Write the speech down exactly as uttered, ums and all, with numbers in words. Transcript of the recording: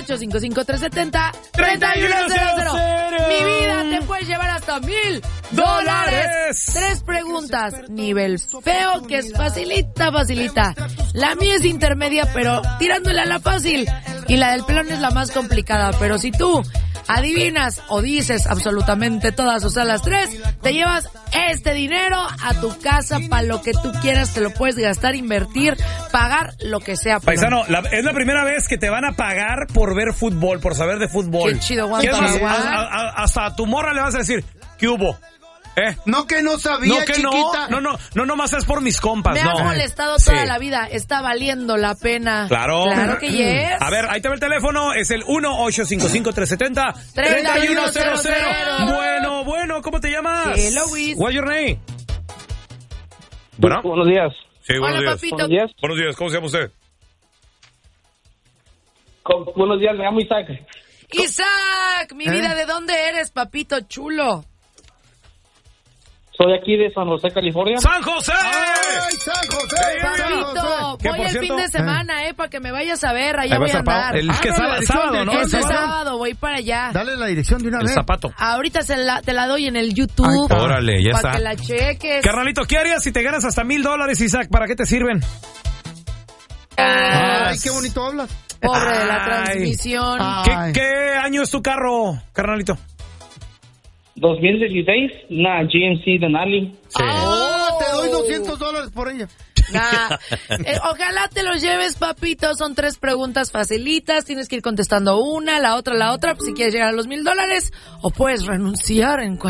ocho cinco cinco, tres siete cero, tres uno cero cero. Mi vida, te puedes llevar hasta mil dólares. Tres preguntas. Nivel feo, que es facilita, facilita. La mía es intermedia, pero tirándole a la fácil. Y la del pelón es la más complicada. Pero si tú adivinas o dices absolutamente todas, o sea, las tres, te llevas este dinero a tu casa para lo que tú quieras. Te lo puedes gastar, invertir, pagar, lo que sea. Pelón. Paisano, la, es la primera vez que te van a pagar por ver fútbol, por saber de fútbol. Qué chido, ¿Qué guanta, más? guanta. A, a, a, hasta a tu morra le vas a decir, ¿qué hubo? ¿Eh? No que no sabía, no que chiquita. no, no, no, no nomás es por mis compas, Me no. ha molestado toda Sí. la vida. Está valiendo la pena. Claro. Claro que yes. A ver, ahí te ve el teléfono, es el uno ocho cinco cinco, tres siete cero, tres uno cero cero. Bueno, bueno, ¿cómo te llamas? Hello, Wiz. What's your name? Bueno. Buenos días. Sí, buenos Hola, días. papito. Buenos días. Buenos días, ¿cómo se llama usted? Co- Buenos días, me llamo Isaac. Isaac, mi ¿Eh? vida, ¿de dónde eres, papito chulo? Soy aquí de San José, California. ¡San José! ¡Ay, San José! San Papito, José! ¿Qué, voy por el cierto? fin de semana, eh, para que me vayas a ver, allá Ahí va voy a estar Pau. andar. El que Ah, no, sábado, la dirección sábado, de- ¿no? el Este sábado. sábado voy para allá. Dale la dirección de una El vez. zapato. Ahorita se la, te la doy en el YouTube. Ahí está. Órale, ya Para está. que la cheques. Carnalito, ¿qué harías si te ganas hasta mil dólares, Isaac? ¿Para qué te sirven? Ay, qué bonito hablas. Pobre de la Ay. transmisión. Ah. ¿Qué, Ay. ¿Qué año es tu carro, carnalito? dos mil dieciséis, una G M C Denali. Ah, te doy doscientos dólares por ella. Nah. Eh, ojalá te los lleves, papito. Son tres preguntas facilitas. Tienes que ir contestando una, la otra, la otra. Si quieres llegar a los mil dólares, o puedes renunciar en cualquier